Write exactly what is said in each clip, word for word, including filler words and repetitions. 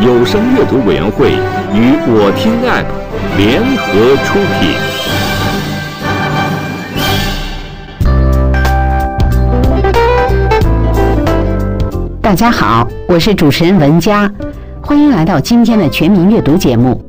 有声阅读委员会与我听 App 联合出品。大家好，我是主持人文佳，欢迎来到今天的全民阅读节目。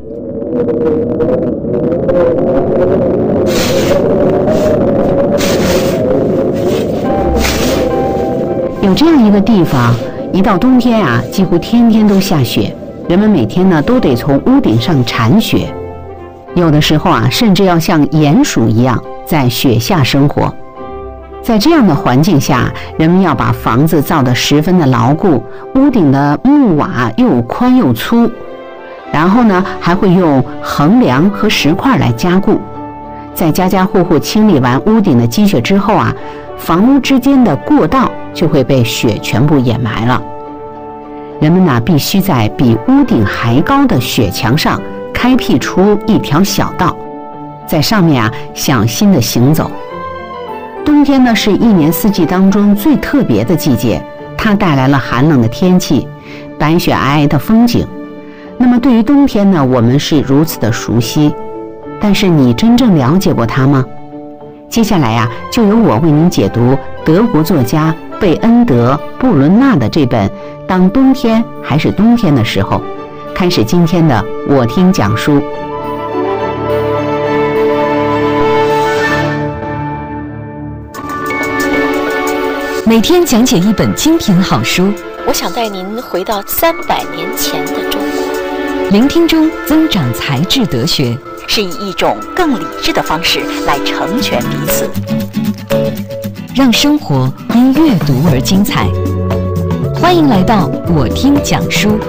有这样一个地方，一到冬天啊，几乎天天都下雪，人们每天呢都得从屋顶上铲雪，有的时候啊，甚至要像鼹鼠一样在雪下生活。在这样的环境下，人们要把房子造得十分的牢固，屋顶的木瓦又宽又粗，然后呢还会用横梁和石块来加固。在家家户户清理完屋顶的积雪之后啊，房屋之间的过道就会被雪全部掩埋了。人们呢必须在比屋顶还高的雪墙上开辟出一条小道，在上面啊小心地行走。冬天呢是一年四季当中最特别的季节，它带来了寒冷的天气，白雪皑皑的风景。那么对于冬天呢，我们是如此的熟悉，但是你真正了解过它吗？接下来呀，就由我为您解读德国作家贝恩德·布伦纳的这本《当冬天还是冬天的时候》，开始今天的我听讲书。 每天讲解一本精品好书， 我想带您回到三百年前的中国。 聆听中增长才智德学， 是以一种更理智的方式来成全彼此， 让生活因阅读而精彩。欢迎来到我听讲书。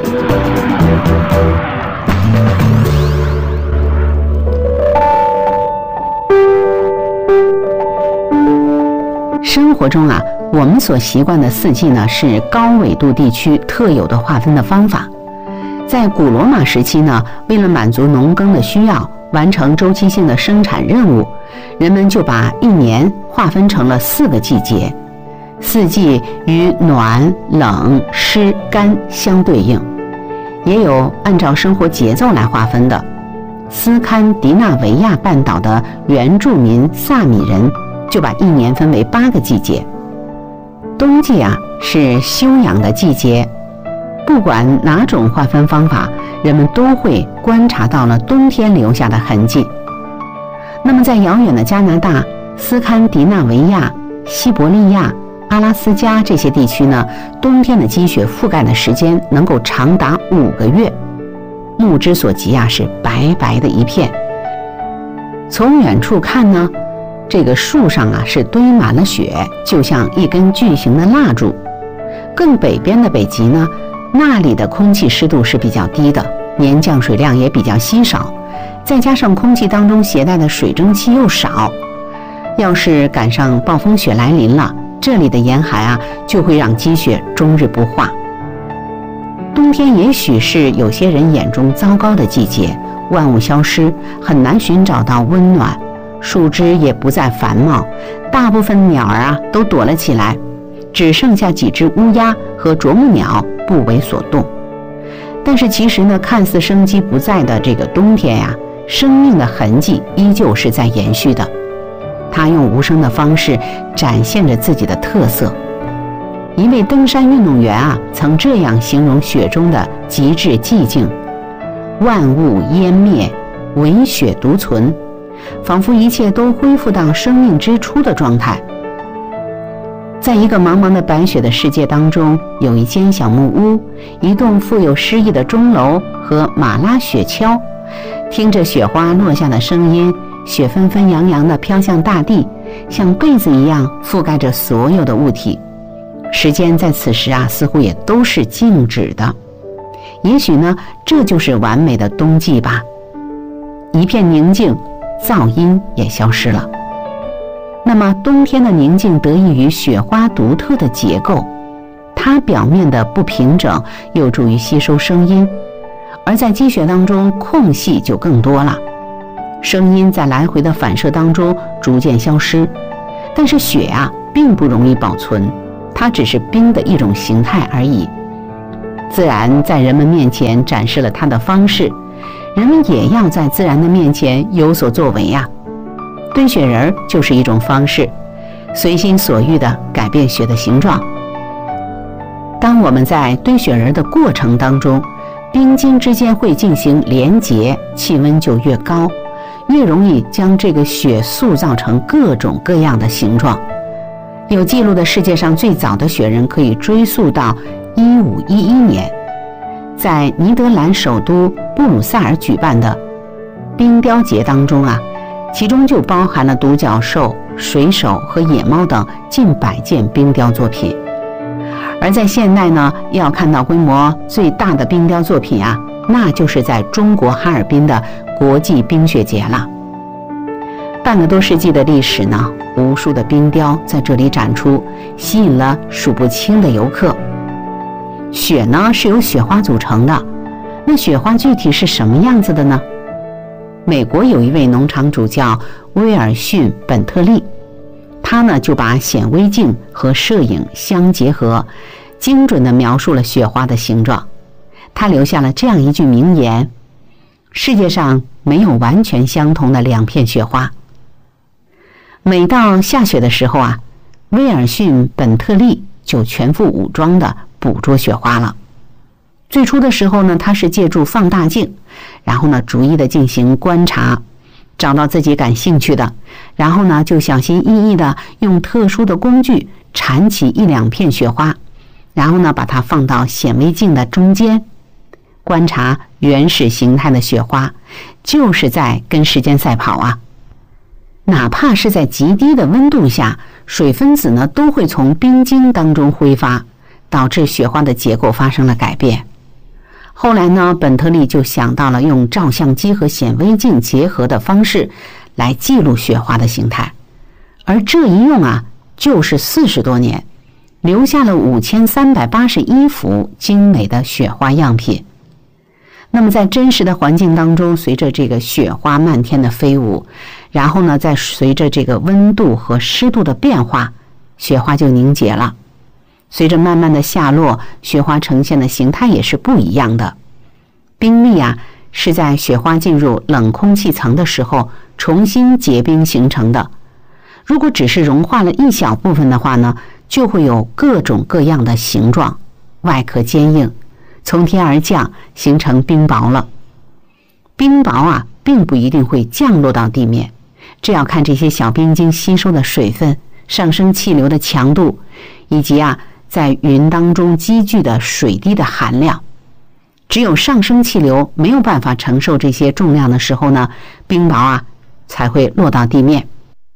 生活中啊，我们所习惯的四季呢，是高纬度地区特有的划分的方法。在古罗马时期呢，为了满足农耕的需要，完成周期性的生产任务，人们就把一年划分成了四个季节。四季与暖、冷、湿、干相对应，也有按照生活节奏来划分的。斯堪的纳维亚半岛的原住民萨米人就把一年分为八个季节。冬季啊是休养的季节，不管哪种划分方法，人们都会观察到了冬天留下的痕迹。那么在遥远的加拿大、斯堪的纳维亚、西伯利亚、阿拉斯加这些地区呢，冬天的积雪覆盖的时间能够长达五个月，目之所及啊是白白的一片。从远处看呢，这个树上啊是堆满了雪，就像一根巨型的蜡烛。更北边的北极呢，那里的空气湿度是比较低的，年降水量也比较稀少，再加上空气当中携带的水蒸气又少，要是赶上暴风雪来临了，这里的严寒啊就会让积雪终日不化。冬天也许是有些人眼中糟糕的季节，万物消失，很难寻找到温暖，树枝也不再繁茂，大部分鸟儿啊都躲了起来，只剩下几只乌鸦和啄木鸟不为所动。但是其实呢，看似生机不在的这个冬天呀，生命的痕迹依旧是在延续的。它用无声的方式展现着自己的特色。一位登山运动员啊，曾这样形容雪中的极致寂静：万物湮灭，唯雪独存，仿佛一切都恢复到生命之初的状态。在一个茫茫的白雪的世界当中，有一间小木屋，一栋富有诗意的钟楼和马拉雪橇，听着雪花落下的声音，雪纷纷扬扬地飘向大地，像被子一样覆盖着所有的物体。时间在此时啊，似乎也都是静止的。也许呢，这就是完美的冬季吧。一片宁静，噪音也消失了。那么冬天的宁静得益于雪花独特的结构，它表面的不平整有助于吸收声音，而在积雪当中空隙就更多了，声音在来回的反射当中逐渐消失。但是雪啊并不容易保存，它只是冰的一种形态而已。 自然在人们面前展示了它的方式，人们也要在自然的面前有所作为呀。堆雪人就是一种方式，随心所欲地改变雪的形状。当我们在堆雪人的过程当中，冰晶之间会进行连结，气温就越高，越容易将这个雪塑造成各种各样的形状。有记录的世界上最早的雪人可以追溯到一五一一年，在尼德兰首都布鲁塞尔举办的冰雕节当中啊，其中就包含了独角兽、水手和野猫等近百件冰雕作品。而在现代呢，要看到规模最大的冰雕作品啊，那就是在中国哈尔滨的国际冰雪节了。半个多世纪的历史呢，无数的冰雕在这里展出，吸引了数不清的游客。雪呢是由雪花组成的，那雪花具体是什么样子的呢？美国有一位农场主叫威尔逊·本特利，他呢就把显微镜和摄影相结合，精准地描述了雪花的形状。他留下了这样一句名言：世界上没有完全相同的两片雪花。每到下雪的时候啊，威尔逊·本特利就全副武装地捕捉雪花了。最初的时候呢，他是借助放大镜，然后呢逐一的进行观察，找到自己感兴趣的，然后呢就小心翼翼的用特殊的工具铲起一两片雪花，然后呢把它放到显微镜的中间，观察原始形态的雪花，就是在跟时间赛跑啊。哪怕是在极低的温度下，水分子呢都会从冰晶当中挥发，导致雪花的结构发生了改变。后来呢，本特利就想到了用照相机和显微镜结合的方式来记录雪花的形态，而这一用啊，就是四十多年，留下了五千三百八十一幅精美的雪花样品。那么在真实的环境当中，随着这个雪花漫天的飞舞，然后呢，再随着这个温度和湿度的变化，雪花就凝结了。随着慢慢的下落，雪花呈现的形态也是不一样的。冰粒啊，是在雪花进入冷空气层的时候重新结冰形成的。如果只是融化了一小部分的话呢，就会有各种各样的形状，外壳坚硬，从天而降，形成冰雹了。冰雹啊，并不一定会降落到地面，这要看这些小冰晶吸收的水分、上升气流的强度，以及啊在云当中积聚的水滴的含量。只有上升气流没有办法承受这些重量的时候呢，冰雹啊才会落到地面。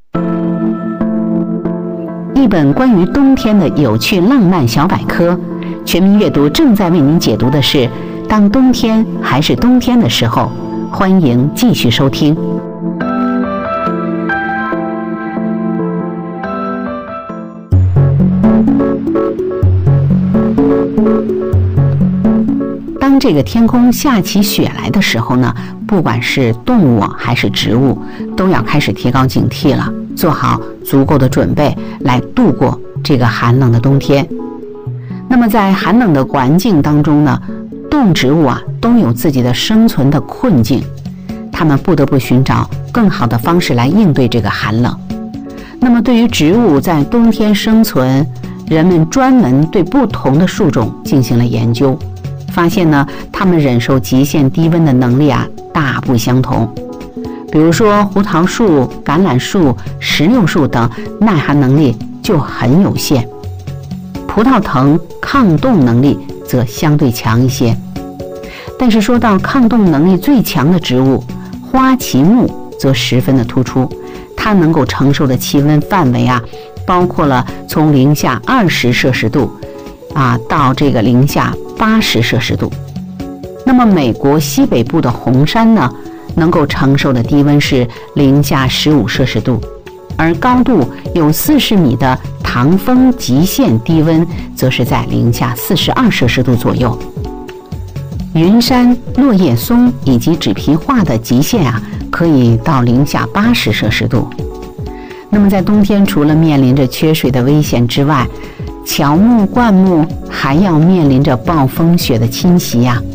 一本关于冬天的有趣浪漫小百科，全民阅读正在为您解读的是当冬天还是冬天的时候。欢迎继续收听。当这个天空下起雪来的时候呢，不管是动物还是植物，都要开始提高警惕了，做好足够的准备来度过这个寒冷的冬天。那么在寒冷的环境当中呢，动植物啊都有自己的生存的困境，它们不得不寻找更好的方式来应对这个寒冷。那么对于植物在冬天生存，人们专门对不同的树种进行了研究，发现呢，它们忍受极限低温的能力啊大不相同。比如说胡桃树、橄榄树、石榴树等耐寒能力就很有限，葡萄藤抗冻能力则相对强一些。但是说到抗冻能力最强的植物，花旗木则十分的突出，它能够承受的气温范围啊，包括了从零下二十摄氏度啊到这个零下八十摄氏度。那么美国西北部的红杉呢，能够承受的低温是零下十五摄氏度，而高度有四十米的唐风极限低温则是在零下四十二摄氏度左右。云杉、落叶松以及纸皮画的极限啊，可以到零下八十摄氏度。那么在冬天，除了面临着缺水的危险之外， 乔木、灌木还要面临着暴风雪的侵袭呀、啊。